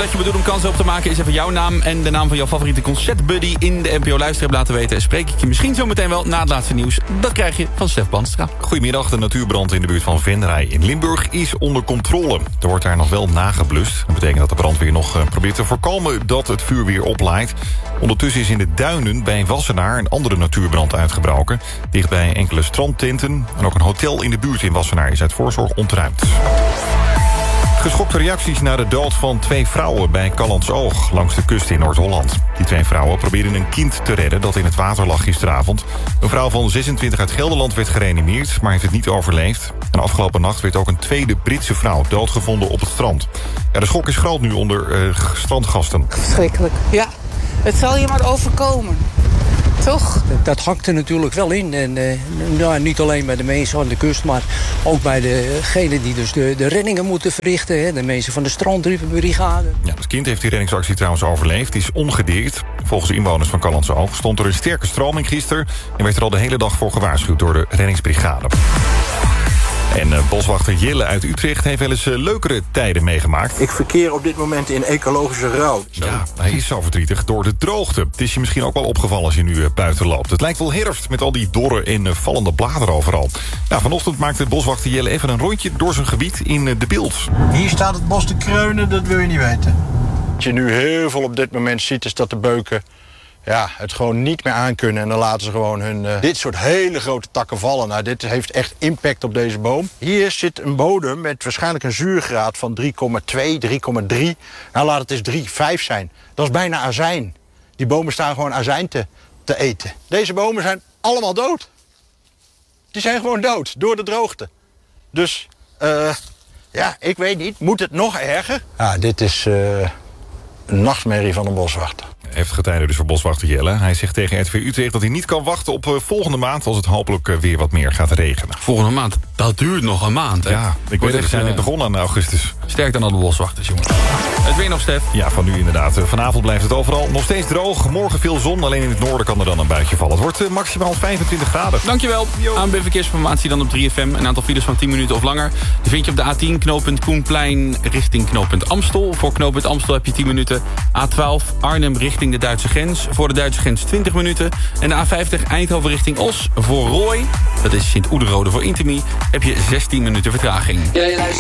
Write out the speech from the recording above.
dat je bedoelt om kans op te maken... is even jouw naam en de naam van jouw favoriete concertbuddy... in de NPO Luisterapp laten weten. En spreek ik je misschien zo meteen wel na het laatste nieuws. Dat krijg je van Stef Bandstra. Goedemiddag, de natuurbrand in de buurt van Venray in Limburg is onder controle. Er wordt daar nog wel nageblust. Dat betekent dat de brandweer nog probeert te voorkomen dat het vuur weer oplaait. Ondertussen is in de duinen bij Wassenaar een andere natuurbrand uitgebroken. Dichtbij enkele strandtenten en ook een hotel in de buurt in Wassenaar is uit voorzorg ontruimd. Geschokte reacties na de dood van 2 vrouwen bij Callantsoog... langs de kust in Noord-Holland. Die 2 vrouwen probeerden een kind te redden dat in het water lag gisteravond. Een vrouw van 26 uit Gelderland werd gereanimeerd, maar heeft het niet overleefd. En afgelopen nacht werd ook een tweede Britse vrouw doodgevonden op het strand. Ja, de schok is groot nu onder strandgasten. Verschrikkelijk. Ja, het zal je maar overkomen. Toch? Dat hakt er natuurlijk wel in. En niet alleen bij de mensen aan de kust, maar ook bij degenen die dus de reddingen moeten verrichten. Hè. De mensen van de strandbrigade. Ja, het kind heeft die reddingsactie trouwens overleefd. is ongedeerd. Volgens de inwoners van Callantsoog stond er een sterke stroming gisteren... en werd er al de hele dag voor gewaarschuwd door de reddingsbrigade. En boswachter Jelle uit Utrecht heeft wel eens leukere tijden meegemaakt. Ik verkeer op dit moment in ecologische rouw. Ja, hij is zo verdrietig door de droogte. Het is je misschien ook wel opgevallen als je nu buiten loopt. Het lijkt wel herfst met al die dorre en vallende bladeren overal. Nou, vanochtend maakte boswachter Jelle even een rondje door zijn gebied in de Bilt. Hier staat het bos te kreunen, dat wil je niet weten. Wat je nu heel veel op dit moment ziet is dat de beuken het gewoon niet meer aankunnen. En dan laten ze gewoon dit soort hele grote takken vallen. Nou, dit heeft echt impact op deze boom. Hier zit een bodem met waarschijnlijk een zuurgraad van 3,2, 3,3. Nou, laat het eens 3,5 zijn. Dat is bijna azijn. Die bomen staan gewoon azijn te eten. Deze bomen zijn allemaal dood. Die zijn gewoon dood door de droogte. Dus, ik weet niet. Moet het nog erger? Ja, dit is een nachtmerrie van een boswachter. Heftige tijden dus voor boswachter Jelle. Hij zegt tegen RTV Utrecht dat hij niet kan wachten op volgende maand... als het hopelijk weer wat meer gaat regenen. Volgende maand? Dat duurt nog een maand, hè? Ja, ik weet het, we zijn net begonnen aan augustus. Sterk dan al de boswachters, jongens. Het weer nog, Stef. Ja, van nu inderdaad. Vanavond blijft het overal nog steeds droog. Morgen veel zon, alleen in het noorden kan er dan een buitje vallen. Het wordt maximaal 25 graden. Dankjewel. ANWB Verkeersinformatie dan op 3FM. Een aantal files van 10 minuten of langer. Die vind je op de A10, knooppunt Koenplein richting knooppunt Amstel. Voor knooppunt Amstel heb je 10 minuten. A12, Arnhem richting de Duitse grens. Voor de Duitse grens 20 minuten. En de A50, Eindhoven richting Os. Voor Rooi, dat is Sint-Oederode voor Intimi, heb je 16 minuten vertraging. Ja, je luistert